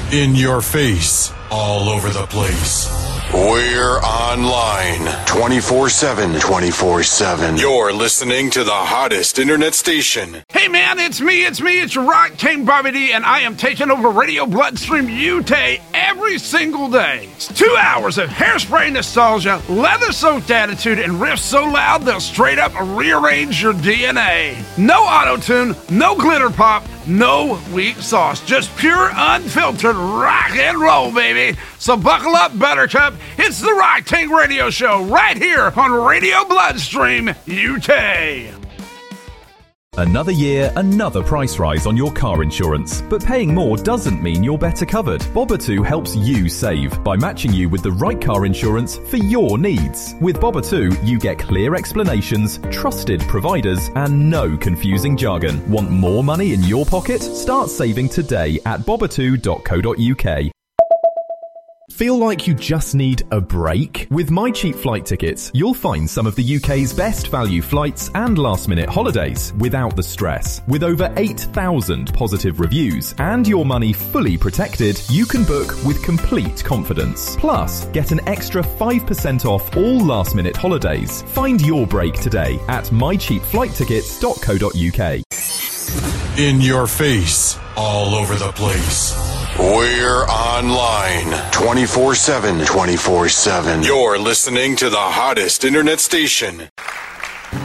In your face, all over the place. We're online 24/7. 24/7. You're listening to the hottest internet station. Hey man, it's me, it's your Rock King Bobby D, and I am taking over Radio Bloodstream UK every single day. It's 2 hours of hairspray nostalgia, leather-soaked attitude, and riffs so loud they'll straight up rearrange your DNA. No auto-tune, no glitter pop, no weak sauce, just pure unfiltered rock and roll, baby. So buckle up, Buttercup. It's the Rock King Radio Show right here on Radio Bloodstream UK. Another year, another price rise on your car insurance. But paying more doesn't mean you're better covered. Boba2 helps you save by matching you with the right car insurance for your needs. With Boba2, you get clear explanations, trusted providers, and no confusing jargon. Want more money in your pocket? Start saving today at boba2.co.uk. Feel like you just need a break? With My Cheap Flight Tickets, you'll find some of the UK's best value flights and last-minute holidays without the stress. With over 8,000 positive reviews and your money fully protected, you can book with complete confidence. Plus, get an extra 5% off all last-minute holidays. Find your break today at mycheapflighttickets.co.uk. In your face, all over the place. We're online 24/7. 24/7. You're listening to the hottest internet station.